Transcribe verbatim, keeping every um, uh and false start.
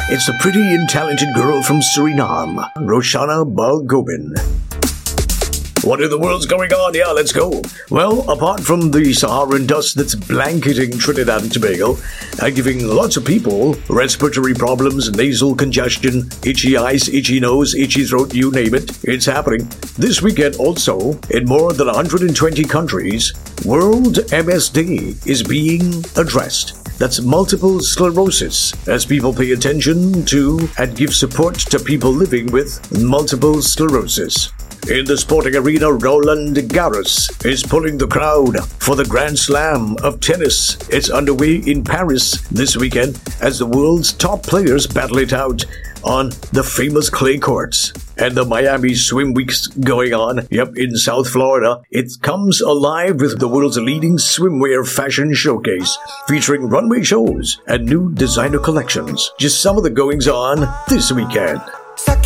It's the pretty and talented girl from Suriname, Roshana Balgobin. What in the world's going on? Yeah, let's go. Well, apart from the Saharan dust that's blanketing Trinidad and Tobago and giving lots of people respiratory problems, nasal congestion, itchy eyes, itchy nose, itchy throat, you name it, it's happening. This weekend also, in more than one hundred twenty countries, World M S Day is being addressed. That's multiple sclerosis, as people pay attention to and give support to people living with multiple sclerosis. In the sporting arena, Roland Garros is pulling the crowd for the Grand Slam of tennis. It's underway in Paris this weekend as the world's top players battle it out on the famous clay courts. And the Miami Swim Week's going on, yep, in South Florida. It comes alive with the world's leading swimwear fashion showcase, featuring runway shows and new designer collections. Just some of the goings on this weekend.